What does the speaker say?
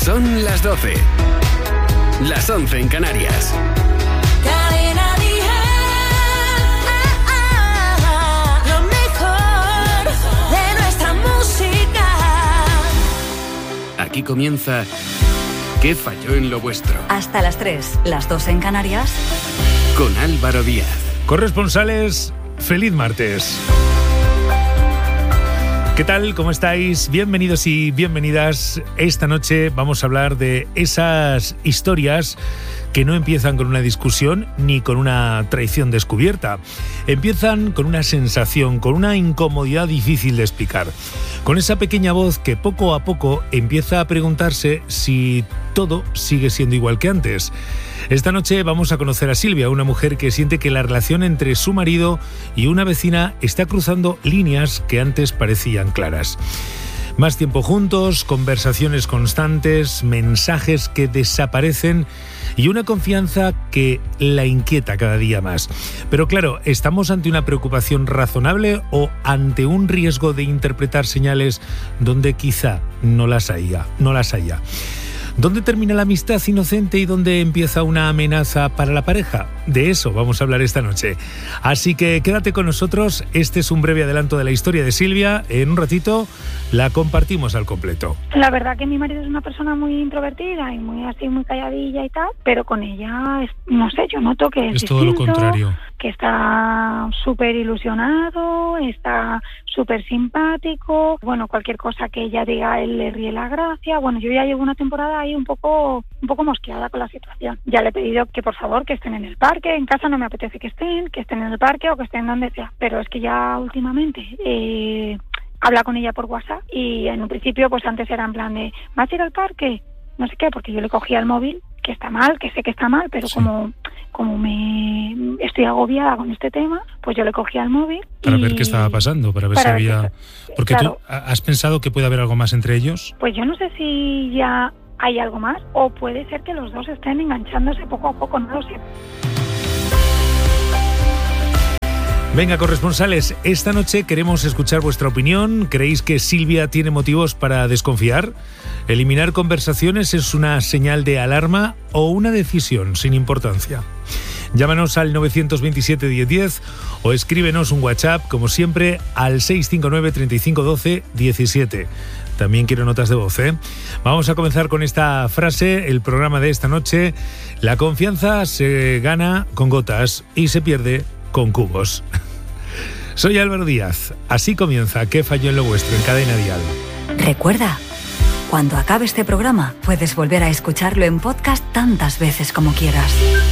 Son las 12. Las 11 en Canarias. Cadena Dial, lo mejor de nuestra música. Aquí comienza ¿Qué falló en lo vuestro? Hasta las 3, las 2 en Canarias. Con Álvaro Díaz. Corresponsales, feliz martes. ¿Qué tal? ¿Cómo estáis? Bienvenidos y bienvenidas. Esta noche vamos a hablar de esas historias que no empiezan con una discusión ni con una traición descubierta. Empiezan con una sensación, con una incomodidad difícil de explicar. Con esa pequeña voz que poco a poco empieza a preguntarse si todo sigue siendo igual que antes. Esta noche vamos a conocer a Silvia, una mujer que siente que la relación entre su marido y una vecina está cruzando líneas que antes parecían claras. Más tiempo juntos, conversaciones constantes, mensajes que desaparecen y una confianza que la inquieta cada día más. Pero claro, ¿estamos ante una preocupación razonable o ante un riesgo de interpretar señales donde quizá no las haya? ¿Dónde termina la amistad inocente y dónde empieza una amenaza para la pareja? De eso vamos a hablar esta noche. Así que quédate con nosotros. Este es un breve adelanto de la historia de Silvia. En un ratito la compartimos al completo. La verdad que mi marido es una persona muy introvertida y muy calladilla y tal, pero con ella, no sé, yo noto que es todo distinto, lo contrario. Que está súper ilusionado, está súper simpático. Bueno, cualquier cosa que ella diga, a él le ríe la gracia. Bueno, yo ya llevo una temporada ahí un poco mosqueada con la situación. Ya le he pedido que por favor que estén en el parque. En casa no me apetece que estén en el parque o que estén donde sea. Pero es que ya últimamente habla con ella por WhatsApp y en un principio pues antes era en plan de ¿vas a ir al parque? No sé qué, porque yo le cogía el móvil, que está mal, que sé que está mal, pero sí. como me estoy agobiada con este tema, pues yo le cogía el móvil para ver qué estaba pasando, para ver si había... Porque claro, ¿tú has pensado que puede haber algo más entre ellos? Pues yo no sé si ya hay algo más o puede ser que los dos estén enganchándose poco a poco, no lo sé. Venga, corresponsales, esta noche queremos escuchar vuestra opinión. ¿Creéis que Silvia tiene motivos para desconfiar? ¿Eliminar conversaciones es una señal de alarma o una decisión sin importancia? Llámanos al 927 1010 o escríbenos un WhatsApp, como siempre, al 659 35 12 17. También quiero notas de voz, ¿eh? Vamos a comenzar con esta frase, el programa de esta noche. La confianza se gana con gotas y se pierde con cubos. Soy Álvaro Díaz. Así comienza ¿Qué falló en lo vuestro? En Cadena Dial. Recuerda, cuando acabe este programa puedes volver a escucharlo en podcast tantas veces como quieras.